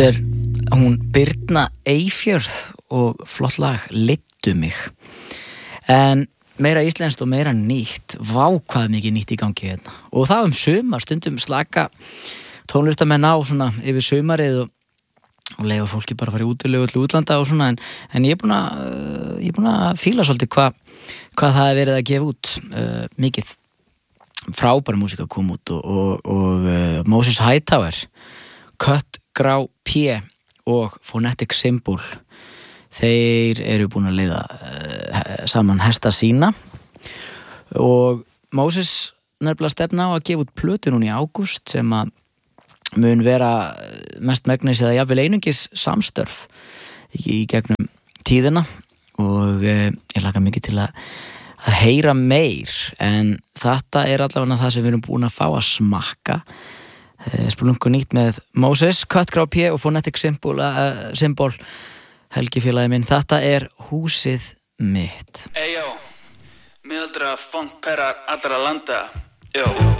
Þetta er hún Birna Eyfjörð og flott lag, Leiddu mig. En meira íslenskt og meira nýtt, vá hvað mikið nýtt í gangi hérna. Og það sumar, stundum slaka tónlistamenn á svona yfir sumarið og leyfa fólki bara að fara í útilegu til útlanda og svona, en ég er búin að fíla svolítið hvað það verið að gefa út mikið frábær músík að koma út og Moses Hightower, Cut Grá P og Phonetic Symbol, þeir eru búin að leiða saman hesta sína og Moses nefnilega stefna á að gefa út plötu núna í ágúst sem að mun vera mest megnis eða jafnvel einungis samstörf í gegnum tíðina og ég laka mikið til að heyra meir, en þetta er allavega það sem við erum búin að fá að smakka. Spilungu nýtt með Moses, Cut Grá P og Phonetic Symbol, Helgi félagi minn. Þetta er húsið mitt. Eyjó, miðaldra funkperrar allra landa. Jó.